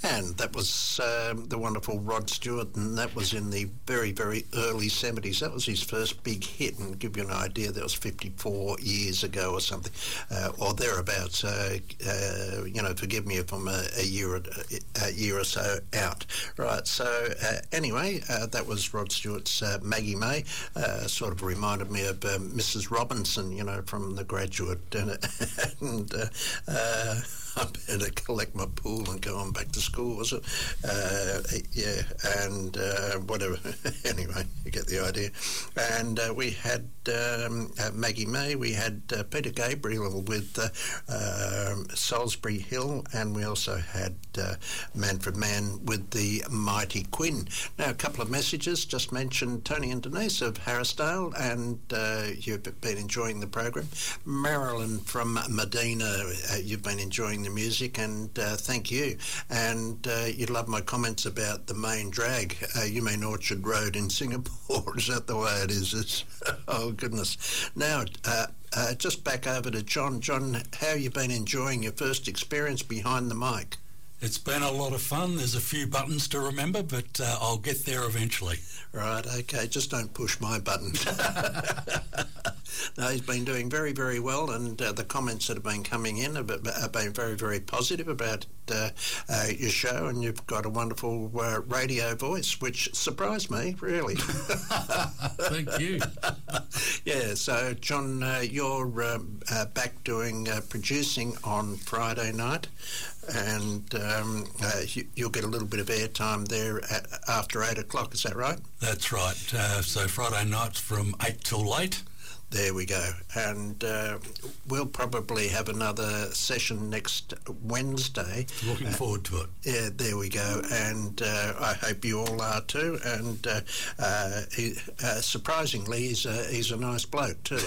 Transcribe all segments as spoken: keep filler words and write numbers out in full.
And that was um, the wonderful Rod Stewart, and that was in the very, very early seventies. That was his first big hit, and to give you an idea, that was fifty-four years ago or something, uh, or thereabouts. Uh, uh, you know, forgive me if I'm a, a year a year or so out. Right, so uh, anyway, uh, that was Rod Stewart's uh, Maggie May. Uh, sort of reminded me of uh, Missus Robinson, you know, from The Graduate, and, and uh, uh, I better collect my pool and go on back to school, was it? Uh, yeah, and uh, whatever. Anyway, you get the idea. And uh, we had um, uh, Maggie May, we had uh, Peter Gabriel with uh, uh, Salisbury Hill, and we also had uh, Manfred Mann with the Mighty Quinn. Now, a couple of messages. Just mentioned Tony and Denise of Harrisdale, and uh, you've been enjoying the program. Marilyn from Medina, uh, you've been enjoying the music, and uh, thank you. And uh, you love my comments about the main drag. Uh, you mean Orchard Road in Singapore? Is that the way it is? It's, oh, goodness. Now, uh, uh, just back over to John. John, how have you been enjoying your first experience behind the mic? It's been a lot of fun. There's a few buttons to remember, but uh, I'll get there eventually. Right, okay, just don't push my button. No, he's been doing very, very well, and uh, the comments that have been coming in have, have been very, very positive about uh, uh, your show, and you've got a wonderful uh, radio voice, which surprised me, really. Thank you. Yeah, so, John, uh, you're um, uh, back doing uh, producing on Friday night, and um, uh, you, you'll get a little bit of airtime there at, after eight o'clock, is that right? That's right. Uh, so Friday nights from eight till eight. There we go. And uh, we'll probably have another session next Wednesday. Looking uh, forward to it. Yeah, there we go. And uh, I hope you all are too. And uh, uh, he, uh, surprisingly, he's a, he's a nice bloke too.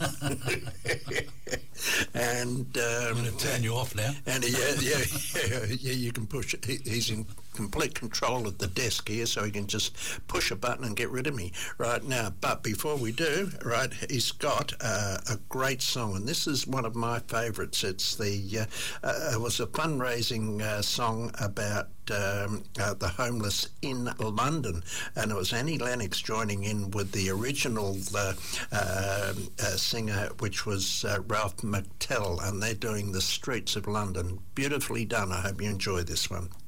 And um, I'm going to turn you off now. And yeah, yeah, yeah, yeah, you can push it. He, he's in complete control of the desk here, so he can just push a button and get rid of me right now. But before we do, right, he's got uh, a great song, and this is one of my favourites. It's the uh, uh, it was a fundraising uh, song about um, uh, the homeless in London, and it was Annie Lennox joining in with the original uh, uh, uh, singer, which was uh, Ralph McTell, and they're doing The Streets of London. Beautifully done. I hope you enjoy this one.